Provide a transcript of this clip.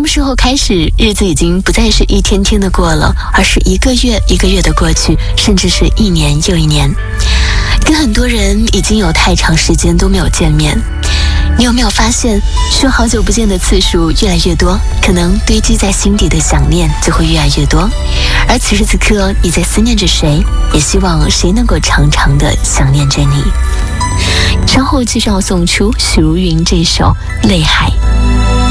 么时候开始，日子已经不再是一天天的过了，而是一个月一个月的过去，甚至是一年又一年。跟很多人已经有太长时间都没有见面，你有没有发现，说好久不见的次数越来越多，可能堆积在心底的想念就会越来越多。而此时此刻，你在思念着谁，也希望谁能够长长的想念着你。稍后继续要送出许茹芸这首《泪海》。